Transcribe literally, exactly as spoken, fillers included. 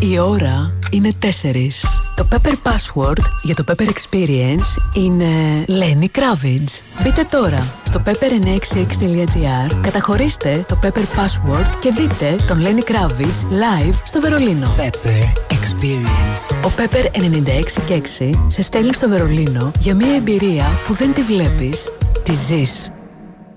Η ώρα είναι τέσσερις. Το Pepper Password για το Pepper Experience είναι Lenny Kravitz. Μπείτε τώρα στο pepper εννιά έξι έξι τελεία gr, καταχωρήστε το Pepper Password και δείτε τον Lenny Kravitz live στο Βερολίνο. Pepper Experience. Ο Pepper ενενήντα έξι και έξι σε στέλνει στο Βερολίνο για μια εμπειρία που δεν τη βλέπεις, τη ζεις.